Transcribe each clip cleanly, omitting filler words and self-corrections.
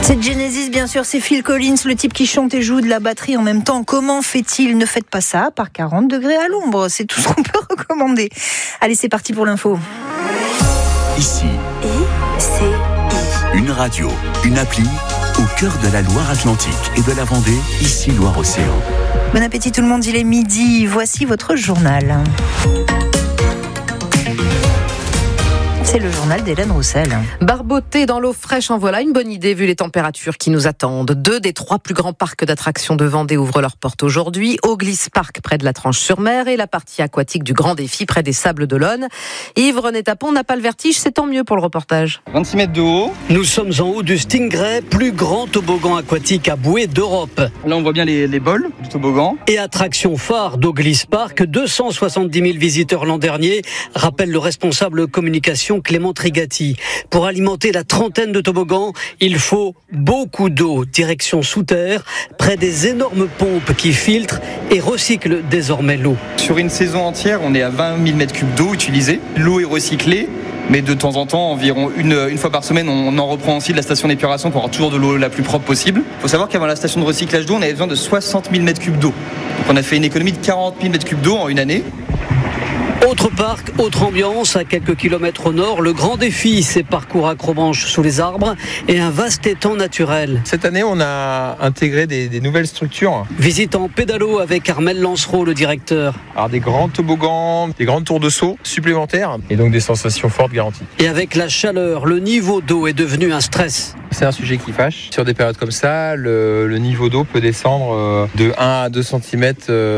C'est Genesis, bien sûr, c'est Phil Collins, le type qui chante et joue de la batterie en même temps. Comment fait-il ? Ne faites pas ça par 40 degrés à l'ombre. C'est tout ce qu'on peut recommander. Allez, c'est parti pour l'info. Ici, une radio, une appli au cœur de la Loire-Atlantique et de la Vendée, ici Loire-Océan. Bon appétit tout le monde, il est midi. Voici votre journal. C'est le journal d'Hélène Roussel. Barboter dans l'eau fraîche, en voilà une bonne idée vu les températures qui nous attendent. 2 des 3 plus grands parcs d'attractions de Vendée ouvrent leurs portes aujourd'hui. Auglis Park près de la Tranche-sur-Mer et la partie aquatique du Grand Défi près des Sables d'Olonne. Yves René Tapon n'a pas le vertige, c'est tant mieux pour le reportage. 26 mètres de haut. Nous sommes en haut du Stingray, plus grand toboggan aquatique à bouée d'Europe. Là on voit bien les bols du toboggan. Et attraction phare d'Auglis Park, 270 000 visiteurs l'an dernier, rappelle le responsable communication Clément Trigati. Pour alimenter la trentaine de toboggans, il faut beaucoup d'eau. Direction sous terre, près des énormes pompes qui filtrent et recyclent désormais l'eau. Sur une saison entière, on est à 20 000 mètres cubes d'eau utilisée. L'eau est recyclée, mais de temps en temps, environ une fois par semaine, on en reprend aussi de la station d'épuration pour avoir toujours de l'eau la plus propre possible. Il faut savoir qu'avant la station de recyclage d'eau, on avait besoin de 60 000 mètres cubes d'eau. Donc on a fait une économie de 40 000 mètres cubes d'eau en une année. Autre parc, autre ambiance, à quelques kilomètres au nord, le Grand Défi, ses parcours accrobranches sous les arbres et un vaste étang naturel. Cette année, on a intégré des nouvelles structures. Visite en pédalo avec Armel Lancereau, le directeur. Alors des grands toboggans, des grandes tours de saut supplémentaires et donc des sensations fortes garanties. Et avec la chaleur, le niveau d'eau est devenu un stress. C'est un sujet qui fâche. Sur des périodes comme ça, le niveau d'eau peut descendre de 1 à 2 cm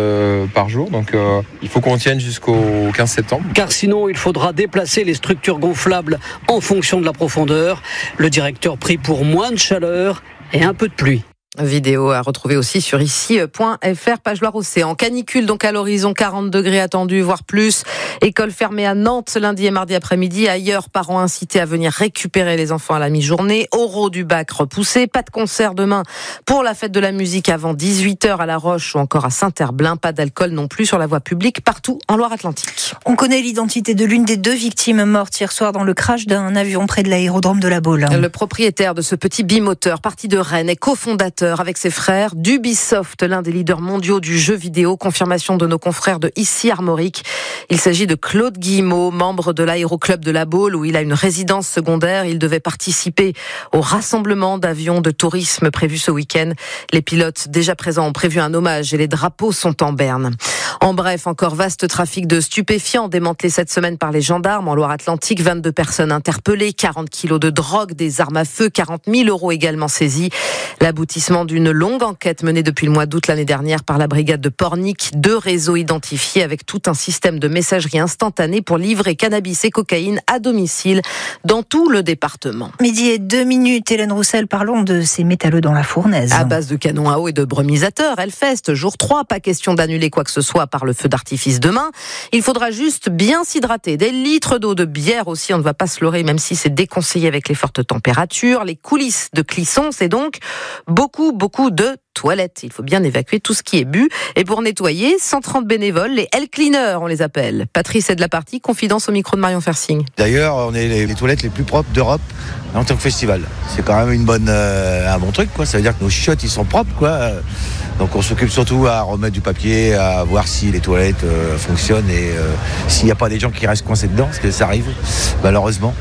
par jour. Donc il faut qu'on tienne jusqu'au 15 septembre. Car sinon, il faudra déplacer les structures gonflables en fonction de la profondeur. Le directeur prie pour moins de chaleur et un peu de pluie. Vidéo à retrouver aussi sur ici.fr, page Loire-Océan. Canicule donc à l'horizon, 40 degrés attendus, voire plus. École fermée à Nantes lundi et mardi après-midi. Ailleurs, parents incités à venir récupérer les enfants à la mi-journée. Oraux du bac repoussé. Pas de concert demain pour la fête de la musique avant 18h à La Roche ou encore à Saint-Herblain. Pas d'alcool non plus sur la voie publique partout en Loire-Atlantique. On connaît l'identité de l'une des 2 victimes mortes hier soir dans le crash d'un avion près de l'aérodrome de la Baule. Le propriétaire de ce petit bimoteur parti de Rennes est cofondateur avec ses frères d'Ubisoft, l'un des leaders mondiaux du jeu vidéo. Confirmation de nos confrères de Ici Armorique. Il s'agit de Claude Guillemot, membre de l'aéroclub de la Baule où il a une résidence secondaire. Il devait participer au rassemblement d'avions de tourisme prévu ce week-end. Les pilotes déjà présents ont prévu un hommage et les drapeaux sont en berne. En bref, encore vaste trafic de stupéfiants démantelé cette semaine par les gendarmes en Loire-Atlantique. 22 personnes interpellées, 40 kilos de drogue, des armes à feu, 40 000 € également saisis. L'aboutissement d'une longue enquête menée depuis le mois d'août l'année dernière par la brigade de Pornic. 2 réseaux identifiés avec tout un système de messagerie instantanée pour livrer cannabis et cocaïne à domicile dans tout le département. Midi et 2 minutes, Hélène Roussel, parlons de ces métalleux dans la fournaise. À base de canons à eau et de brumisateurs, Hellfest, jour 3, pas question d'annuler quoi que ce soit par le feu d'artifice demain. Il faudra juste bien s'hydrater. Des litres d'eau, de bière aussi, on ne va pas se leurrer même si c'est déconseillé avec les fortes températures. Les coulisses de Clisson, c'est donc beaucoup de toilettes. Il faut bien évacuer tout ce qui est bu. Et pour nettoyer, 130 bénévoles, les Hell Cleaners, on les appelle. Patrice est de la partie, confidence au micro de Marion Fersing. D'ailleurs, on est les toilettes les plus propres d'Europe en tant que festival. C'est quand même un bon truc, quoi. Ça veut dire que nos chiottes, ils sont propres, quoi. Donc on s'occupe surtout à remettre du papier, à voir si les toilettes fonctionnent et s'il n'y a pas des gens qui restent coincés dedans, parce que ça arrive, malheureusement.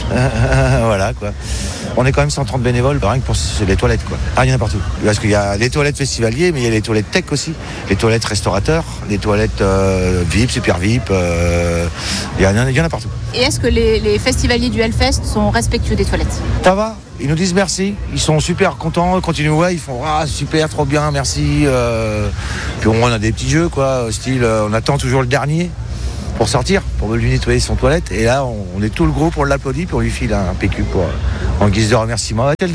Voilà, quoi. On est quand même 130 bénévoles, rien que pour les toilettes, quoi. Ah, il y en a partout. Parce qu'il y a les toilettes festivaliers, mais il y a les toilettes tech aussi, les toilettes restaurateurs, les toilettes VIP, super VIP, il y en a partout. Et est-ce que les festivaliers du Hellfest sont respectueux des toilettes ? Ça va, ils nous disent merci, ils sont super contents, continuent, ouais, ils font super, trop bien, merci. Puis on a des petits jeux, quoi, style on attend toujours le dernier pour sortir, pour lui nettoyer son toilette, et là on est tout le groupe, on l'applaudit, puis on lui file un PQ en guise de remerciement. T'es le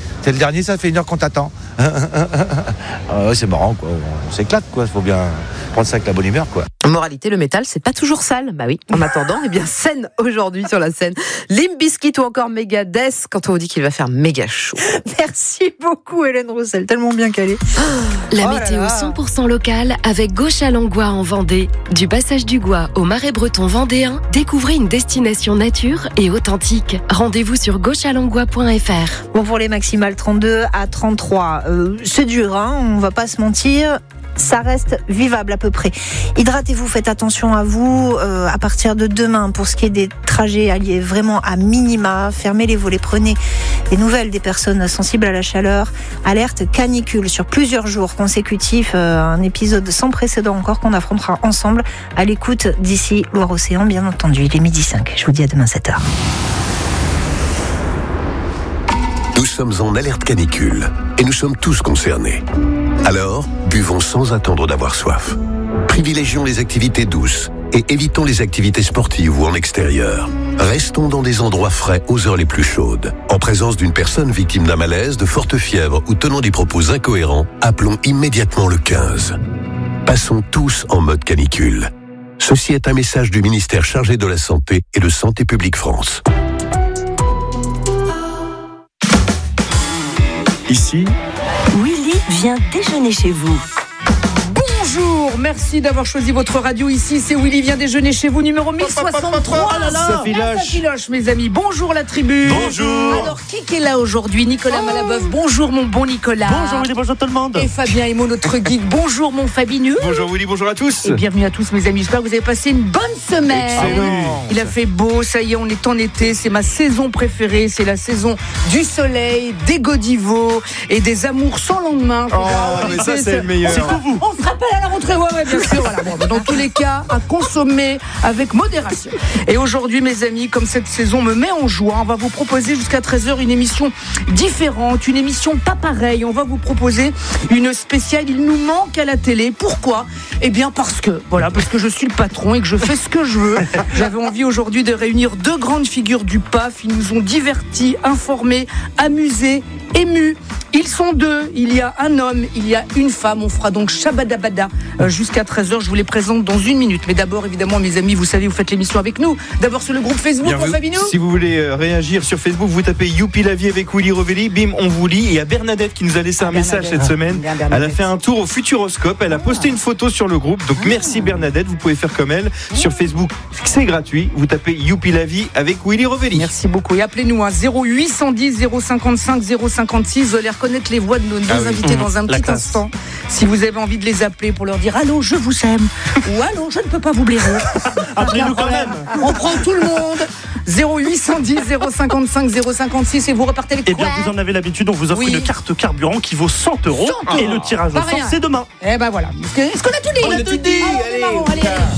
dernier, ça fait 1 heure qu'on t'attend. Ouais, c'est marrant, quoi. On s'éclate, quoi. Faut bien prendre ça avec la bonne humeur, quoi. Moralité, le métal, c'est pas toujours sale. Bah oui. En attendant, scène aujourd'hui sur la scène. Limp Bizkit ou encore Megadeth quand on vous dit qu'il va faire méga chaud. Merci beaucoup Hélène Roussel, tellement bien calée. La météo 100% locale avec Gauche-à-Langlois en Vendée. Du passage du Gois au Marais breton vendéen, découvrez une destination nature et authentique. Rendez-vous sur gauchealanglois.fr. Bon, pour les maximales 32 à 33, c'est dur, hein, on va pas se mentir. Ça reste vivable à peu près. Hydratez-vous, faites attention à vous. À partir de demain, pour ce qui est des trajets alliés vraiment à minima, fermez les volets, prenez des nouvelles des personnes sensibles à la chaleur. Alerte canicule sur plusieurs jours consécutifs. Un épisode sans précédent encore qu'on affrontera ensemble à l'écoute d'ici Loire-Océan, bien entendu. Il est 12h05. Je vous dis à demain 7h. Nous sommes en alerte canicule et nous sommes tous concernés. Alors, buvons sans attendre d'avoir soif. Privilégions les activités douces et évitons les activités sportives ou en extérieur. Restons dans des endroits frais aux heures les plus chaudes. En présence d'une personne victime d'un malaise, de forte fièvre ou tenant des propos incohérents, appelons immédiatement le 15. Passons tous en mode canicule. Ceci est un message du ministère chargé de la Santé et de Santé publique France. Ici, Willy vient déjeuner chez vous. Bonjour, merci d'avoir choisi votre radio. Ici, c'est Willy vient déjeuner chez vous, numéro 1063. Oh là là, ça filoche, mes amis. Bonjour la tribu. Bonjour. Alors, qui est là aujourd'hui? Nicolas Malabeuf. Bonjour mon bon Nicolas. Bonjour Willy, bonjour tout le monde. Et Fabien Emo, notre geek. Bonjour mon Fabineux. Bonjour Willy, bonjour à tous. Et bienvenue à tous mes amis. J'espère que vous avez passé une bonne semaine. Excellent. Il a fait beau, ça y est, on est en été. C'est ma saison préférée. C'est la saison du soleil, des godivaux et des amours sans lendemain. Mais ça, c'est le meilleur. C'est pour vous. On se rappelle à la rentrée, ouais, bien sûr. Voilà. Bon, dans tous les cas, à consommer avec modération. Et aujourd'hui, mes amis, comme cette saison me met en joie, on va vous proposer jusqu'à 13h une émission différente, une émission pas pareille. On va vous proposer une spéciale. Il nous manque à la télé. Pourquoi ? Eh bien, parce que je suis le patron et que je fais ce que je veux. J'avais envie aujourd'hui de réunir deux grandes figures du PAF. Ils nous ont divertis, informés, amusés, émus. Ils sont deux, il y a un homme, il y a une femme. On fera donc Shabadabada jusqu'à 13h. Je vous les présente dans une minute. Mais d'abord, évidemment, mes amis, vous savez, vous faites l'émission avec nous. D'abord sur le groupe Facebook, mon Fabinou. Si vous voulez réagir sur Facebook, vous tapez Youpi la vie avec Willy Rovelli. Bim, on vous lit. Et il y a Bernadette qui nous a laissé un message cette semaine. Elle a fait un tour au Futuroscope. Elle a posté une photo sur le groupe. Donc merci Bernadette. Vous pouvez faire comme elle. Sur Facebook, c'est gratuit. Vous tapez Youpi la vie avec Willy Rovelli. Merci beaucoup. Et appelez-nous à 0810 055 056. Vous allez reconnaître les voix de nos invités dans un petit instant. Si vous avez envie de les appeler pour leur dire allô, je vous aime ou allô, je ne peux pas vous blairer. Appelez-nous quand même. On prend tout le monde. 0810 055 056 et vous repartez avec quoi? Eh bien, vous en avez l'habitude, on vous offre une carte carburant qui vaut 100 € et le tirage au sort, c'est demain. Eh ben voilà. Est-ce qu'on a tout dit? On a tout dit. Allez.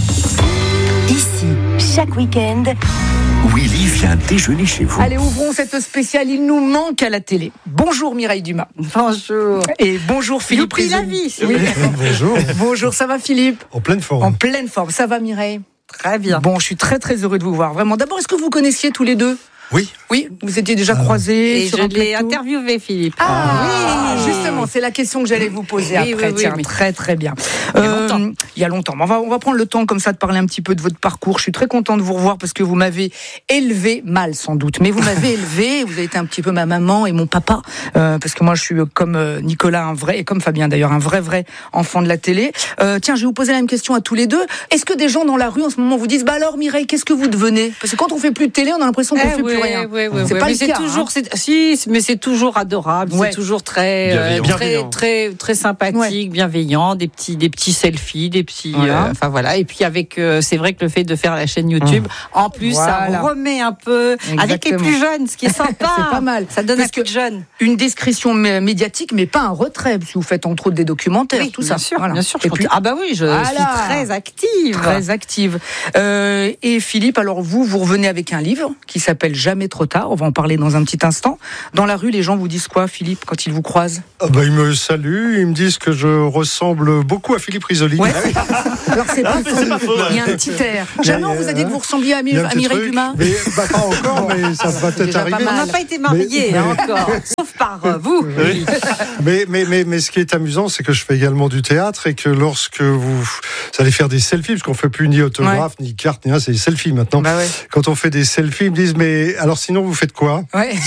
Ici, chaque week-end, Willy vient déjeuner chez vous. Allez, ouvrons cette spéciale. Il nous manque à la télé. Bonjour Mireille Dumas. Bonjour. Et bonjour Philippe. Youpi la vie. Oui. Bonjour. Bonjour, ça va Philippe? En pleine forme. En pleine forme. Ça va Mireille? Très bien. Bon, je suis très très heureux de vous voir. Vraiment. D'abord, est-ce que vous connaissiez tous les deux? Oui. Oui, vous étiez déjà croisés. Et sur je un l'ai plateau. interviewé, Philippe. Ah, justement, c'est la question que j'allais vous poser après. Oui. Très très bien. Il y a longtemps. On va prendre le temps comme ça de parler un petit peu de votre parcours. Je suis très contente de vous revoir parce que vous m'avez élevé mal sans doute, mais vous m'avez élevé. Vous avez été un petit peu ma maman et mon papa parce que moi je suis comme Nicolas un vrai et comme Fabien d'ailleurs un vrai enfant de la télé. Tiens, je vais vous poser la même question à tous les deux. Est-ce que des gens dans la rue en ce moment vous disent alors Mireille, qu'est-ce que vous devenez? Parce que quand on fait plus de télé, on a l'impression qu'on fait plus rien. C'est pas mais le c'est cas, toujours, hein. mais c'est toujours adorable, c'est toujours très sympathique, bienveillant, des petits selfies, des petits, enfin voilà. Et puis avec, c'est vrai que le fait de faire la chaîne YouTube, en plus, ça remet un peu avec les plus jeunes, ce qui est sympa. C'est pas mal. Ça donne un coup de jeune. Une discrétion médiatique, mais pas un retrait, parce que vous faites entre autres des documentaires, tout ça. Bien sûr. Je suis très active. Très active. Et Philippe, alors vous revenez avec un livre qui s'appelle jamais trop tard. On va en parler dans un petit instant. Dans la rue, les gens vous disent quoi, Philippe, quand ils vous croisent? Ils me saluent, ils me disent que je ressemble beaucoup à Philippe Risoli. Ouais. Alors c'est pas faux. Il y a un petit air. Jamais on vous a dit que vous ressembliez à Mireille Dumas? Pas encore, mais ça va peut-être arriver. On n'a pas été mariés encore, sauf par vous. Oui. Mais ce qui est amusant, c'est que je fais également du théâtre et que lorsque vous allez faire des selfies, parce qu'on ne fait plus ni autographe, ni carte, ni rien, c'est des selfies maintenant. Quand on fait des selfies, ils me disent, mais alors sinon vous faites quoi?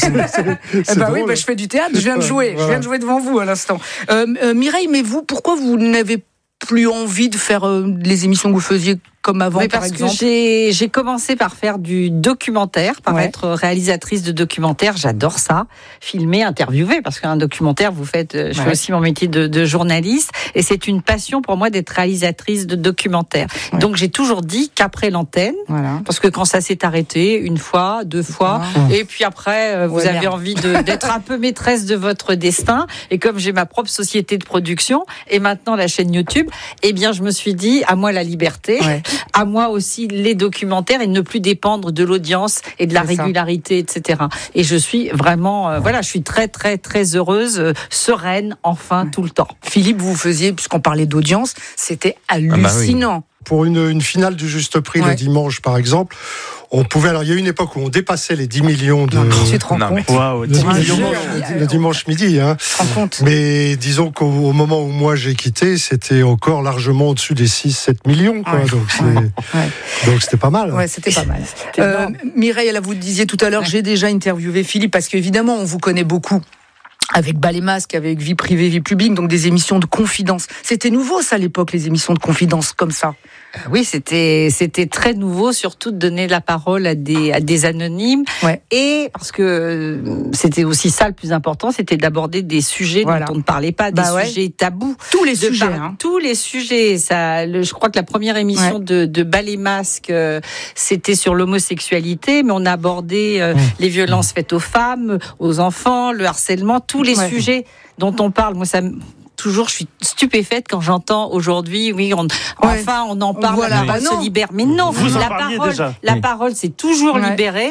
Oui, je fais du théâtre, je viens de jouer. Voilà. Je viens de jouer devant vous à l'instant. Mireille, mais vous, pourquoi vous n'avez plus envie de faire les émissions que vous faisiez comme avant, par exemple? Parce que j'ai commencé par faire du documentaire, par être réalisatrice de documentaire. J'adore ça, filmer, interviewer, parce qu'un documentaire, je fais aussi mon métier de journaliste, et c'est une passion pour moi d'être réalisatrice de documentaire. Donc j'ai toujours dit qu'après l'antenne, parce que quand ça s'est arrêté, une fois, deux fois, et puis après, vous avez envie d'être un peu maîtresse de votre destin, et comme j'ai ma propre société de production, et maintenant la chaîne YouTube, eh bien je me suis dit, à moi la liberté, à moi aussi les documentaires, et ne plus dépendre de l'audience et de la régularité, etc. Et je suis vraiment, je suis très très très heureuse, sereine, enfin tout le temps. Philippe, vous faisiez, puisqu'on parlait d'audience, c'était hallucinant. Pour une finale du Juste Prix le dimanche, par exemple, on pouvait. Alors, il y a une époque où on dépassait les 10 millions de. Tu te rends compte? Wow, 10 millions le dimanche midi. Hein. Tu te rends compte? Mais disons qu'au moment où moi j'ai quitté, c'était encore largement au-dessus des 6-7 millions. Quoi. Donc c'était pas mal. Ouais, c'était pas mal. Mireille, là, vous disiez tout à l'heure, j'ai déjà interviewé Philippe, parce qu'évidemment, on vous connaît beaucoup avec Bas les masques, avec Vie privée, Vie publique, donc des émissions de confidence. C'était nouveau, ça, à l'époque, les émissions de confidence comme ça. Oui, c'était très nouveau, surtout de donner la parole à des anonymes. Et parce que c'était aussi ça le plus important, c'était d'aborder des sujets dont on ne parlait pas, des sujets tabous. Tous les sujets. Tous les sujets. Je crois que la première émission de Bas les masques, c'était sur l'homosexualité, mais on a abordé les violences faites aux femmes, aux enfants, le harcèlement, tous les sujets dont on parle. Moi, toujours, je suis stupéfaite quand j'entends aujourd'hui, on en parle, la parole se libère. Mais non, la parole, c'est toujours libérée.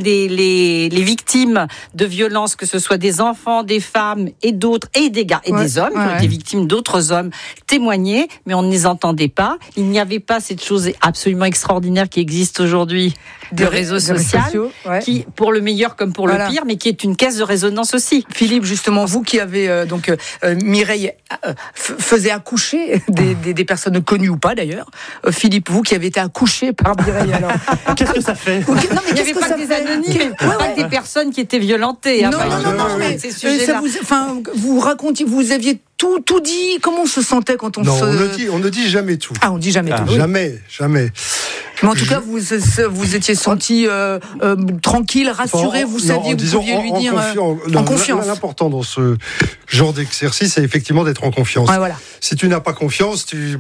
Les victimes de violences, que ce soit des enfants, des femmes et d'autres, et des gars, et des hommes, qui ont été victimes d'autres hommes, témoignaient, mais on ne les entendait pas. Il n'y avait pas cette chose absolument extraordinaire qui existe aujourd'hui, de réseaux sociaux, qui, pour le meilleur comme pour le pire, mais qui est une caisse de résonance aussi. Philippe, justement, vous qui avez Mireille faisait accoucher des personnes connues ou pas d'ailleurs. Philippe, vous qui avez été accouché par Mireille, alors qu'est-ce que ça fait? Non, mais il n'y avait pas que des anonymes, pas que des personnes qui étaient violentées. Non, mais ces sujets-là. Vous racontiez, vous aviez tout dit. Comment on se sentait quand on on ne dit jamais tout. On dit jamais tout. Jamais. Mais en tout cas, vous étiez senti tranquille, rassuré, vous saviez que vous pouviez lui dire en confiance. L'important dans ce genre d'exercice, c'est effectivement d'être en confiance. Si tu n'as pas confiance, tu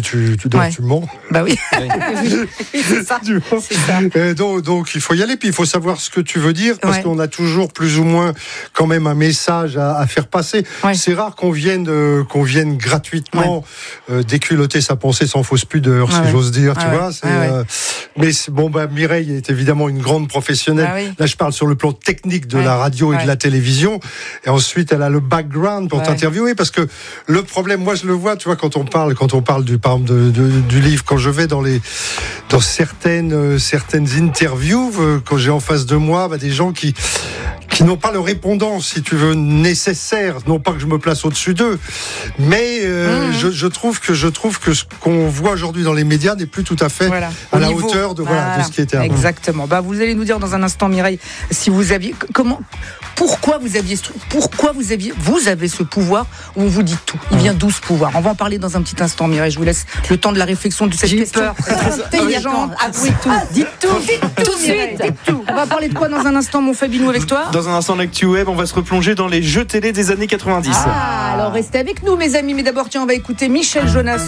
mens. Bah oui. C'est ça. Donc il faut y aller, puis il faut savoir ce que tu veux dire, parce qu'on a toujours plus ou moins quand même un message à faire passer. C'est rare qu'on vienne gratuitement déculotter sa pensée sans fausse pudeur, si j'ose dire. Tu vois. Mais Mireille est évidemment une grande professionnelle. Là, je parle sur le plan technique de la radio et de la télévision. Et ensuite, elle a le background pour t'interviewer, parce que le problème, moi, je le vois, tu vois, quand on parle par exemple du livre, quand je vais dans certaines interviews, quand j'ai en face de moi des gens qui n'ont pas le répondant, si tu veux, nécessaire. Non pas que je me place au-dessus d'eux, mais je trouve que ce qu'on voit aujourd'hui dans les médias n'est plus tout à fait à la hauteur de ce qui était avant. Exactement. Vous allez nous dire dans un instant, Mireille, si vous aviez pourquoi vous avez ce pouvoir où on vous dit tout. Il vient d'où ce pouvoir? On va en parler dans un petit instant, Mireille. Je vous laisse le temps de la réflexion de cette question. Intelligente. Avouez tout. Dites tout de suite. On va parler de quoi dans un instant, mon Fabinou, avec toi? Dans un instant, l'actu web, on va se replonger dans les jeux télé des années 90. Alors restez avec nous, mes amis. Mais d'abord, on va écouter Michel Jonas